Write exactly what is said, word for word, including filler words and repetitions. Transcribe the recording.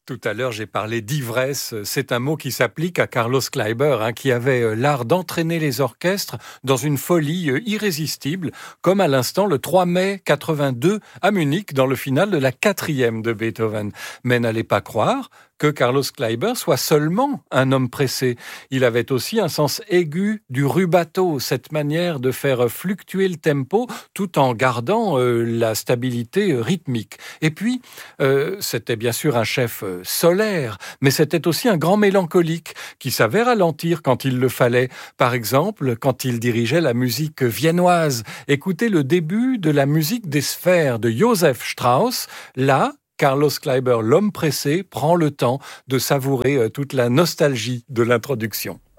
Tout à l'heure, j'ai parlé d'ivresse. C'est un mot qui s'applique à Carlos Kleiber, hein, qui avait l'art d'entraîner les orchestres dans une folie irrésistible, comme à l'instant le trois mai quatre-vingt-deux à Munich, dans le final de la quatrième de Beethoven. Mais n'allez pas croire que Carlos Kleiber soit seulement un homme pressé. Il avait aussi un sens aigu du rubato, cette manière de faire fluctuer le tempo tout en gardant euh, la stabilité rythmique. Et puis, euh, c'était bien sûr un chef solaire, mais c'était aussi un grand mélancolique qui savait ralentir quand il le fallait. Par exemple, quand il dirigeait la musique viennoise. Écoutez le début de la musique des sphères de Joseph Strauss. Là, Carlos Kleiber, l'homme pressé, prend le temps de savourer toute la nostalgie de l'introduction.